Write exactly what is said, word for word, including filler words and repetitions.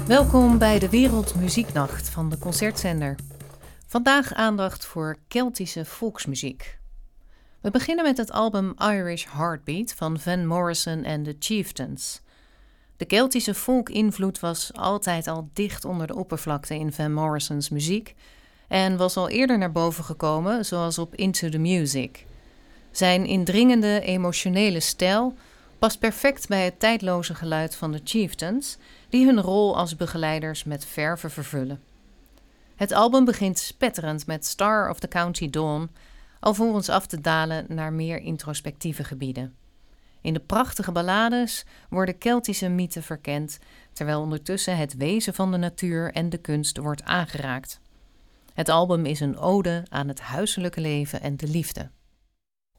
Welkom bij de Wereldmuzieknacht van de Concertzender. Vandaag aandacht voor Keltische volksmuziek. We beginnen met het album Irish Heartbeat van Van Morrison en The Chieftains. De Keltische volkinvloed was altijd al dicht onder de oppervlakte in Van Morrison's muziek en was al eerder naar boven gekomen, zoals op Into the Music. Zijn indringende, emotionele stijl past perfect bij het tijdloze geluid van de Chieftains, die hun rol als begeleiders met verve vervullen. Het album begint spetterend met Star of the County Dawn, alvorens af te dalen naar meer introspectieve gebieden. In de prachtige ballades worden Keltische mythen verkend, terwijl ondertussen het wezen van de natuur en de kunst wordt aangeraakt. Het album is een ode aan het huiselijke leven en de liefde.